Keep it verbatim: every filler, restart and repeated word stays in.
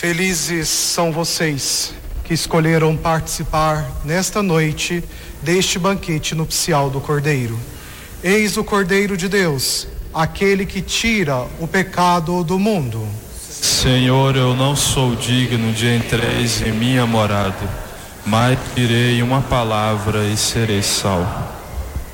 Felizes são vocês que escolheram participar nesta noite deste banquete nupcial do Cordeiro. Eis o Cordeiro de Deus, aquele que tira o pecado do mundo. Senhor, eu não sou digno de entreis em minha morada, mas direi uma palavra e serei salvo.